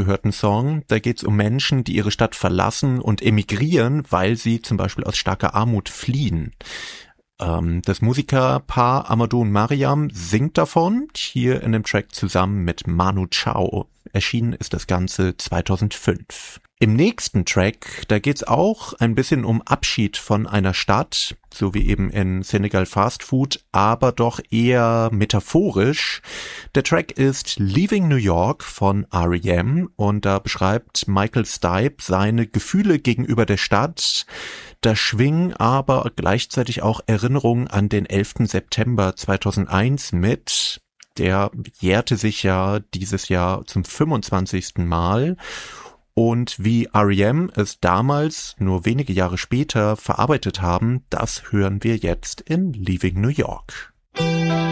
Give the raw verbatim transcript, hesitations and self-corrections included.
gehörten Song. Da geht's um Menschen, die ihre Stadt verlassen und emigrieren, weil sie zum Beispiel aus starker Armut fliehen. Ähm, das Musikerpaar Amadou und Mariam singt davon, hier in dem Track zusammen mit Manu Chao. Erschienen ist das Ganze zweitausendfünf. Im nächsten Track, da geht's auch ein bisschen um Abschied von einer Stadt, so wie eben in Senegal Fast Food, aber doch eher metaphorisch. Der Track ist Leaving New York von R E M und da beschreibt Michael Stipe seine Gefühle gegenüber der Stadt. Da schwingen aber gleichzeitig auch Erinnerungen an den elften September zweitausendeins mit. Der jährte sich ja dieses Jahr zum fünfundzwanzigsten Mal. Und wie R E M es damals, nur wenige Jahre später, verarbeitet haben, das hören wir jetzt in Leaving New York.